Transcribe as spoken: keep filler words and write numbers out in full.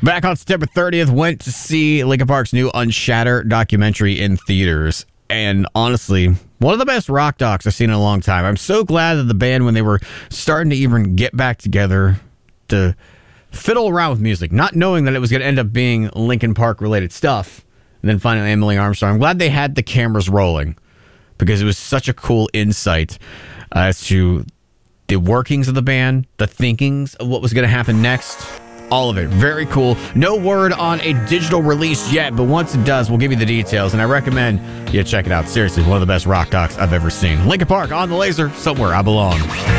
Back on September thirtieth, went to see Linkin Park's new Unshattered documentary in theaters. And honestly, one of the best rock docs I've seen in a long time. I'm so glad that the band, when they were starting to even get back together to fiddle around with music, not knowing that it was going to end up being Linkin Park related stuff, and then finally Emily Armstrong, I'm glad they had the cameras rolling because it was such a cool insight as to the workings of the band, the thinkings of what was going to happen next. All of it. Very cool. No word on a digital release yet, but once it does, we'll give you the details, and I recommend you check it out. Seriously, one of the best rock docs I've ever seen. Linkin Park on the Laser, somewhere I belong.